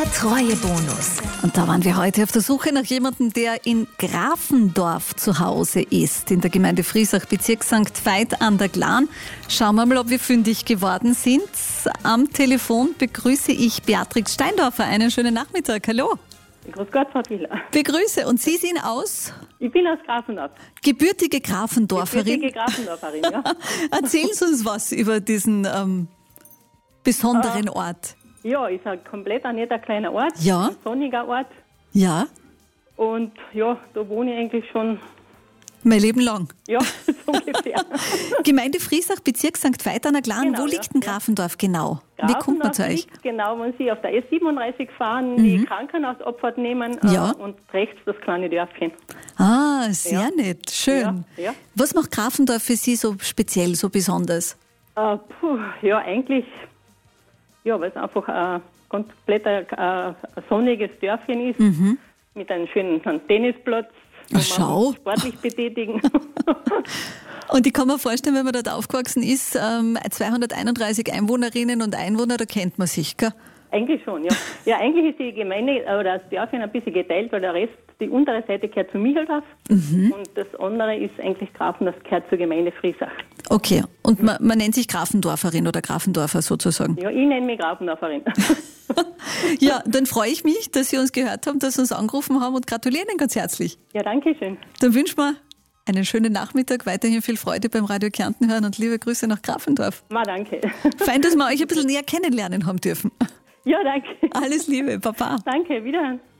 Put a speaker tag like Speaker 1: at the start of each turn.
Speaker 1: Der Treuebonus. Und da waren wir heute auf der Suche nach jemandem, der in Grafendorf zu Hause ist, in der Gemeinde Friesach, Bezirk St. Veit an der Glan. Schauen wir mal, ob wir fündig geworden sind. Am Telefon begrüße ich Beatrix Steindorfer. Einen schönen Nachmittag. Hallo.
Speaker 2: Grüß Gott, Frau Tiller.
Speaker 1: Begrüße. Und Sie sind aus?
Speaker 2: Ich bin aus Grafendorf.
Speaker 1: Gebürtige Grafendorferin.
Speaker 2: Gebürtige Grafendorferin, ja.
Speaker 1: Erzählen Sie uns was über diesen besonderen Ort.
Speaker 2: Ja, ist ein komplett ein netter kleiner Ort.
Speaker 1: Ja.
Speaker 2: Ein sonniger Ort.
Speaker 1: Ja,
Speaker 2: Und ja, da wohne ich eigentlich schon,
Speaker 1: mein Leben lang.
Speaker 2: ja, so ungefähr.
Speaker 1: Gemeinde Friesach, Bezirk St. Veit an der Glan.
Speaker 2: Genau,
Speaker 1: Wo
Speaker 2: ja.
Speaker 1: liegt denn Grafendorf genau? Wie kommt man zu euch?
Speaker 2: Liegt genau, wenn Sie auf der S37 fahren, die Krankenhausabfahrt nehmen
Speaker 1: Ja.
Speaker 2: und rechts das kleine Dörfchen.
Speaker 1: Ah, sehr
Speaker 2: Ja.
Speaker 1: nett. Schön.
Speaker 2: Ja, ja.
Speaker 1: Was macht Grafendorf für Sie so speziell, so besonders?
Speaker 2: Ja, eigentlich, ja, weil es einfach ein komplett ein sonniges Dörfchen ist, mit einem schönen Tennisplatz, wo
Speaker 1: Ach, schau.
Speaker 2: man sportlich betätigen.
Speaker 1: Und ich kann mir vorstellen, wenn man dort aufgewachsen ist, 231 Einwohnerinnen und Einwohner, da kennt man sich, gell?
Speaker 2: Eigentlich schon, ja. Ja, eigentlich ist die Gemeinde oder das Dörfchen ein bisschen geteilt, weil der Rest, die untere Seite gehört zu Micheldorf und das andere ist eigentlich Grafendorf, gehört zur Gemeinde Friesach.
Speaker 1: Okay, und man nennt sich Grafendorferin oder Grafendorfer sozusagen.
Speaker 2: Ja, ich nenne mich Grafendorferin.
Speaker 1: Ja, dann freue ich mich, dass Sie uns gehört haben, dass Sie uns angerufen haben und gratulieren Ihnen ganz herzlich.
Speaker 2: Ja, danke schön.
Speaker 1: Dann wünschen wir einen schönen Nachmittag, weiterhin viel Freude beim Radio Kärnten hören und liebe Grüße nach Grafendorf.
Speaker 2: Danke.
Speaker 1: Fein, dass wir euch ein bisschen näher kennenlernen haben dürfen.
Speaker 2: Ja, danke.
Speaker 1: Alles Liebe, Baba.
Speaker 2: Danke, wiederhören.